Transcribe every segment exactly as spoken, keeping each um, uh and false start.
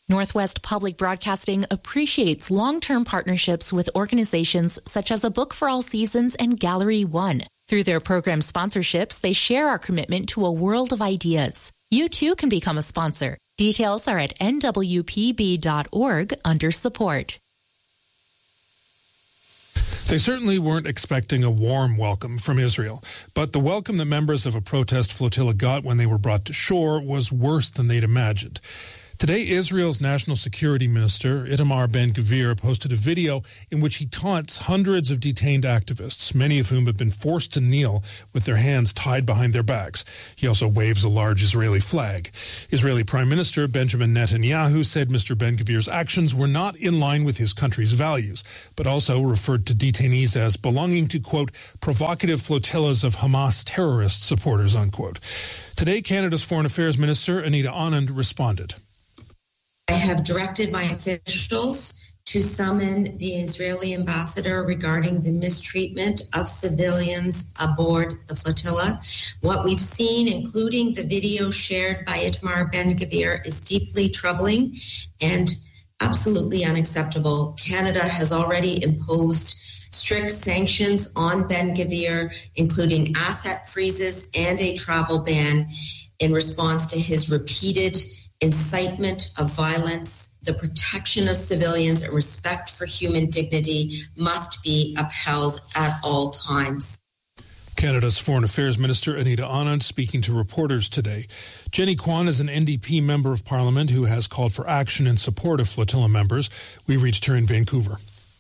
Northwest Public Broadcasting appreciates long-term partnerships with organizations such as A Book for All Seasons and Gallery One. Through their program sponsorships, they share our commitment to a world of ideas. You too can become a sponsor. Details are at N W P B dot org under support. They certainly weren't expecting a warm welcome from Israel, but the welcome the members of a protest flotilla got when they were brought to shore was worse than they'd imagined. Today, Israel's National Security Minister, Itamar Ben-Gvir, posted a video in which he taunts hundreds of detained activists, many of whom have been forced to kneel with their hands tied behind their backs. He also waves a large Israeli flag. Israeli Prime Minister Benjamin Netanyahu said Mister Ben-Gvir's actions were not in line with his country's values, but also referred to detainees as belonging to, quote, provocative flotillas of Hamas terrorist supporters, unquote. Today, Canada's Foreign Affairs Minister, Anita Anand, responded. I have directed my officials to summon the Israeli ambassador regarding the mistreatment of civilians aboard the flotilla. What we've seen, including the video shared by Itamar Ben-Gvir, is deeply troubling and absolutely unacceptable. Canada has already imposed strict sanctions on Ben-Gvir, including asset freezes and a travel ban in response to his repeated incitement of violence. The protection of civilians and respect for human dignity must be upheld at all times. Canada's Foreign Affairs Minister Anita Anand speaking to reporters today. Jenny Kwan is an N D P member of Parliament who has called for action in support of flotilla members. We reached her in Vancouver.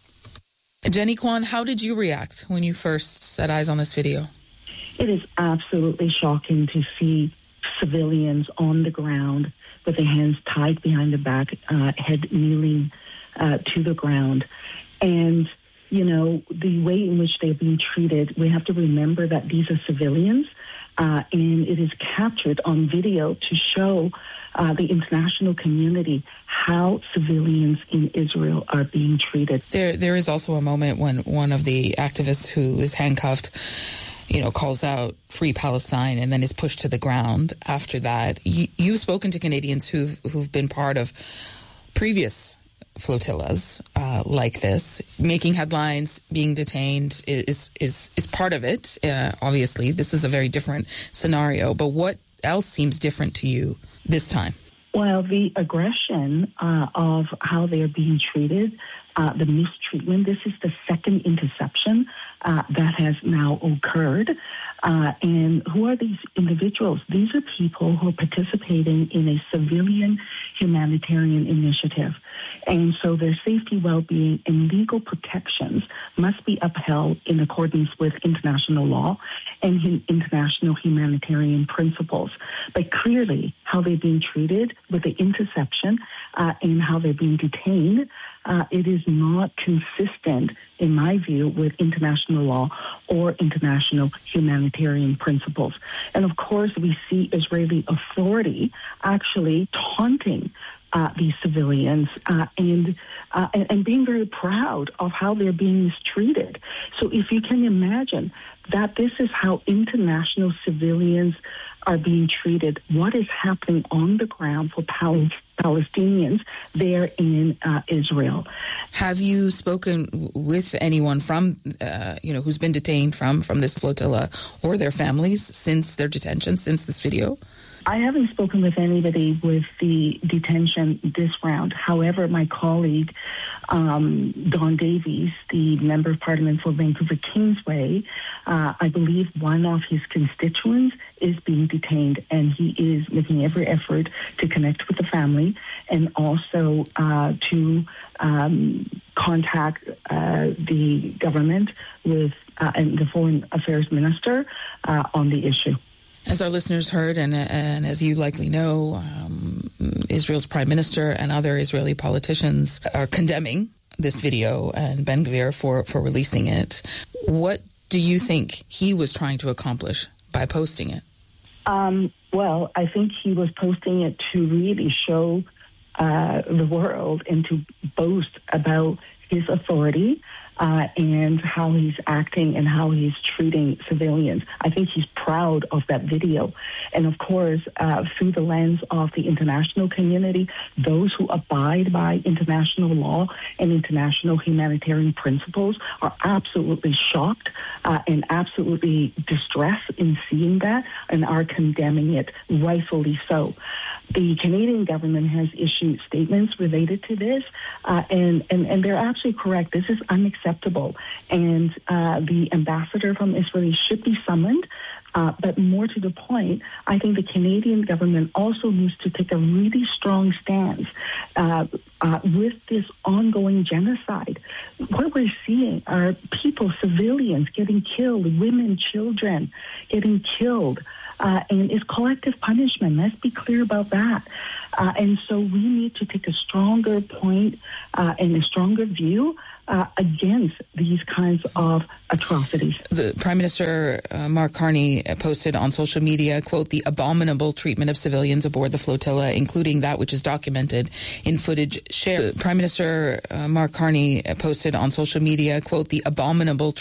Jenny Kwan, how did you react when you first set eyes on this video? It is absolutely shocking to see civilians on the ground with their hands tied behind the back, uh, head kneeling uh, to the ground. And, you know, the way in which they're being treated, we have to remember that these are civilians, uh, and it is captured on video to show uh, the international community how civilians in Israel are being treated. There, there is also a moment when one of the activists who is handcuffed, you know, calls out Free Palestine and then is pushed to the ground after that. You, you've spoken to Canadians who've, who've been part of previous flotillas uh, like this. Making headlines, being detained is is, is part of it, uh, obviously. This is a very different scenario. But what else seems different to you this time? Well, the aggression uh, of how they're being treated, uh, the mistreatment. This is the second interception uh, that has now occurred. Uh, and who are these individuals? These are people who are participating in a civilian humanitarian initiative. And so their safety, well-being, and legal protections must be upheld in accordance with international law and hum- international humanitarian principles. But clearly, how they're being treated with the interception uh, and how they're being detained, uh, it is not consistent, in my view, with international law or international humanitarian principles. And of course, we see Israeli authority actually taunting Uh, these civilians uh, and, uh, and and being very proud of how they're being mistreated. So if you can imagine that this is how international civilians are being treated, what is happening on the ground for Pal- Palestinians there in uh, Israel. Have you spoken with anyone from, uh, you know, who's been detained from, from this flotilla or their families since their detention, since this video? I haven't spoken with anybody with the detention this round. However, my colleague, um, Don Davies, the Member of Parliament for Vancouver Kingsway, uh, I believe one of his constituents is being detained, and he is making every effort to connect with the family and also uh, to um, contact uh, the government with uh, and the Foreign Affairs Minister uh, on the issue. As our listeners heard, and, and as you likely know, um, Israel's prime minister and other Israeli politicians are condemning this video and Ben-Gvir for, for releasing it. What do you think he was trying to accomplish by posting it? Um, well, I think he was posting it to really show uh, the world and to boast about his authority uh, and how he's acting and how he's treating civilians. I think he's proud of that video. And of course, uh, through the lens of the international community, those who abide by international law and international humanitarian principles are absolutely shocked uh, and absolutely distressed in seeing that and are condemning it, rightfully so. The Canadian government has issued statements related to this, uh, and, and, and they're actually correct. This is unacceptable, and uh, the ambassador from Israel should be summoned. Uh, but more to the point, I think the Canadian government also needs to take a really strong stance uh, uh, with this ongoing genocide. What we're seeing are people, civilians getting killed, women, children getting killed. Uh, and it's collective punishment. Let's be clear about that. Uh, and so we need to take a stronger point uh, and a stronger view uh, against these kinds of atrocities. The Prime Minister, uh, Mark Carney, posted on social media, quote, the abominable treatment of civilians aboard the flotilla, including that which is documented in footage shared. The Prime Minister, uh, Mark Carney, posted on social media, quote, the abominable